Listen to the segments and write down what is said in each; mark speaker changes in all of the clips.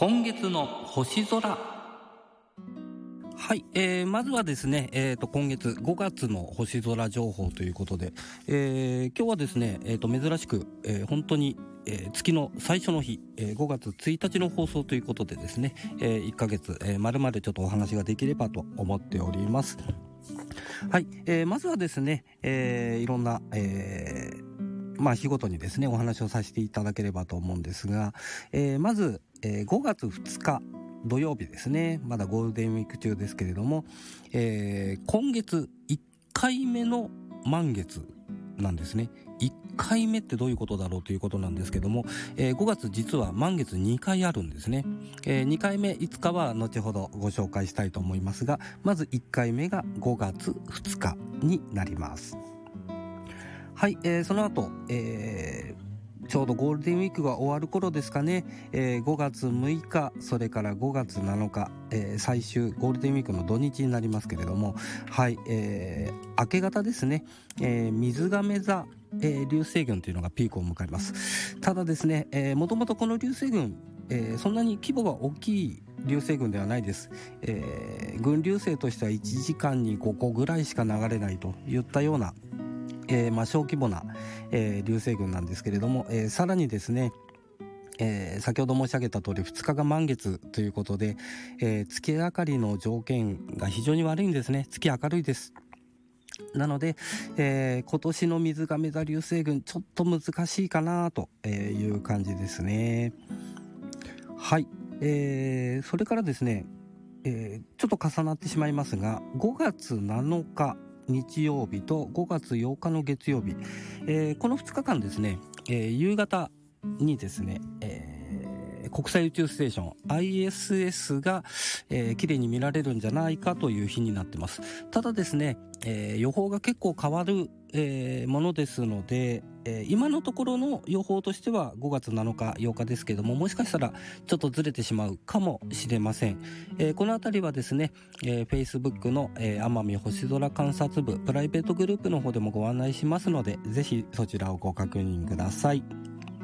Speaker 1: 今月の星空。はい、まずはですね、今月5月の星空情報ということで、今日はですね、珍しく、本当に、月の最初の日、5月1日の放送ということでですね、1ヶ月、丸々ちょっとお話ができればと思っております。はい、まずはですね、いろんな、日ごとにですねお話をさせていただければと思うんですが、まず、5月2日土曜日ですね。まだゴールデンウィーク中ですけれども、今月1回目の満月なんですね。1回目ってどういうことだろうということなんですけども、5月実は満月2回あるんですね。2回目5日は後ほどご紹介したいと思いますが、まず1回目が5月2日になります。はい、その後、ちょうどゴールデンウィークが終わる頃ですかね、5月6日それから5月7日、最終ゴールデンウィークの土日になりますけれども、はい、明け方ですね、水亀座、流星群というのがピークを迎えます。ただですね、もともとこの流星群、そんなに規模が大きい流星群ではないです。群流星としては1時間に5個ぐらいしか流れないといったような小規模な、流星群なんですけれども、さらにですね、先ほど申し上げた通り2日が満月ということで、月明かりの条件が非常に悪いんですね。月明るいです。なので、今年の水亀座流星群ちょっと難しいかなという感じですね。はい、それからですね、ちょっと重なってしまいますが、5月7日日曜日と5月8日の月曜日、この2日間ですね、夕方にですね、国際宇宙ステーション ISS が、綺麗に見られるんじゃないかという日になってます。ただですね、予報が結構変わる、ものですので、今のところの予報としては5月7日8日ですけども、もしかしたらちょっとずれてしまうかもしれません。このあたりはですね、Facebook の、奄美星空観察部プライベートグループの方でもご案内しますので、ぜひそちらをご確認ください。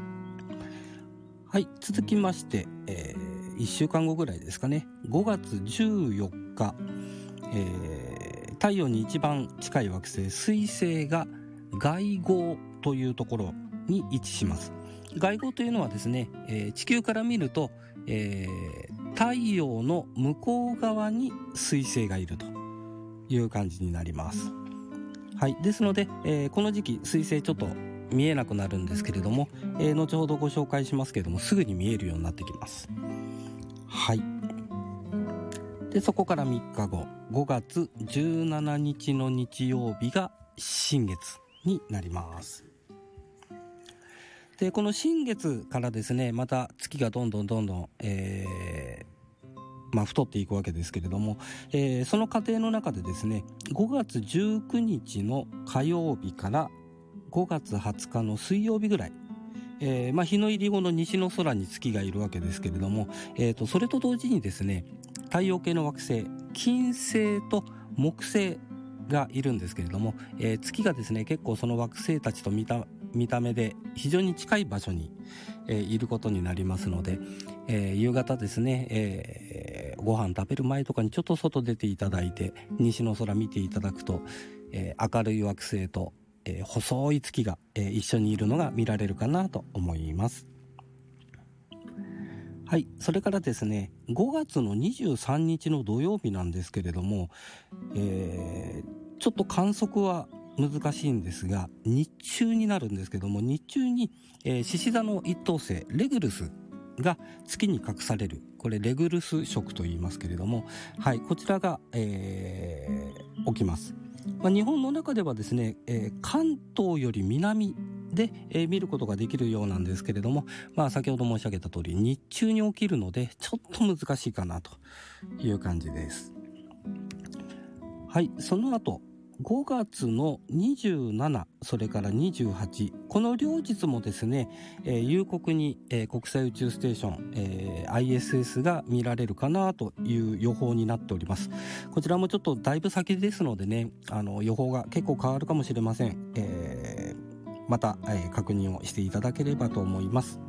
Speaker 1: はい、続きまして、1週間後ぐらいですかね、5月14日、太陽に一番近い惑星水星が外号というところに位置します。外号というのはですね、地球から見ると、太陽の向こう側に水星がいるという感じになります。はい、ですので、この時期水星ちょっと見えなくなるんですけれども、後ほどご紹介しますけれども、すぐに見えるようになってきます。はい。で、そこから3日後、5月17日の日曜日が新月になります。で、この新月からですね、また月がどんどん、太っていくわけですけれども、その過程の中でですね、5月19日の火曜日から5月20日の水曜日ぐらい、日の入り後の西の空に月がいるわけですけれども、それと同時にですね、太陽系の惑星金星と木星がいるんですけれども、月がですね結構その惑星たちと見た目で非常に近い場所に、いることになりますので、夕方ですね、ご飯食べる前とかにちょっと外出ていただいて西の空見ていただくと、明るい惑星と細い月が、一緒にいるのが見られるかなと思います。はい、それからですね、5月の23日の土曜日なんですけれども、ちょっと観測は難しいんですが、日中になるんですけども、日中に、獅子座の一等星レグルスが月に隠される、これレグルス食と言いますけれども、はい、こちらが、起きます。日本の中ではですね、関東より南で、見ることができるようなんですけれども、先ほど申し上げた通り日中に起きるのでちょっと難しいかなという感じです。はい、その後5月の27それから28、この両日もですね、夕刻に、国際宇宙ステーション、ISS が見られるかなという予報になっております。こちらもちょっとだいぶ先ですのでね、予報が結構変わるかもしれません。また、確認をしていただければと思います。